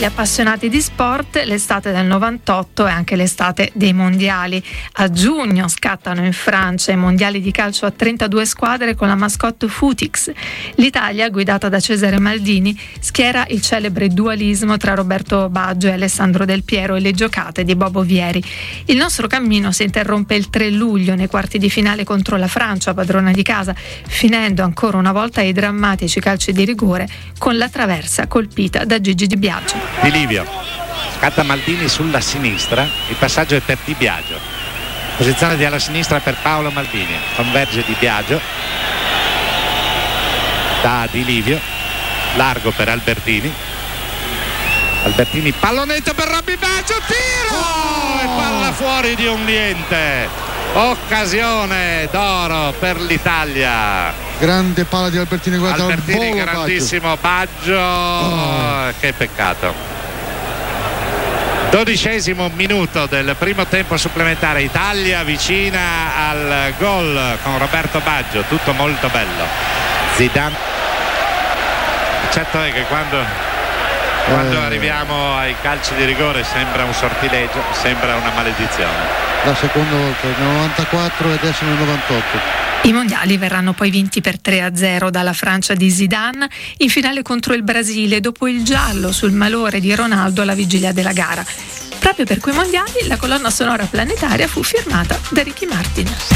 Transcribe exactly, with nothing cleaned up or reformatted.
gli appassionati di sport, l'estate del novantotto è anche l'estate dei mondiali. A giugno scattano in Francia i mondiali di calcio a trentadue squadre con la mascotte Futix. L'Italia, guidata da Cesare Maldini, schiera il celebre dualismo tra Roberto Baggio e Alessandro Del Piero e le giocate di Bobo Vieri. Il nostro cammino si interrompe il tre luglio nei quarti di finale contro la Francia, padrona di casa, finendo ancora una volta ai drammatici calci di rigore con la traversa colpita da Gigi Di Biagio. Di Livio, scatta Maldini sulla sinistra, il passaggio è per Di Biagio, posizione di alla sinistra per Paolo Maldini, converge Di Biagio da Di Livio, largo per Albertini, Albertini pallonetto per Robby Baggio, tiro oh! E palla fuori di un niente, occasione d'oro per l'Italia. Grande palla di Albertini, guarda, Albertini, volo, grandissimo Baggio, oh. Che peccato. Dodicesimo minuto del primo tempo supplementare, Italia vicina al gol con Roberto Baggio, tutto molto bello. Zidane, certo è che quando, eh. quando arriviamo ai calci di rigore sembra un sortilegio, sembra una maledizione. La seconda volta nel novantaquattro e adesso nel novantotto. I mondiali verranno poi vinti per tre a zero dalla Francia di Zidane in finale contro il Brasile dopo il giallo sul malore di Ronaldo alla vigilia della gara. Proprio per quei mondiali la colonna sonora planetaria fu firmata da Ricky Martin.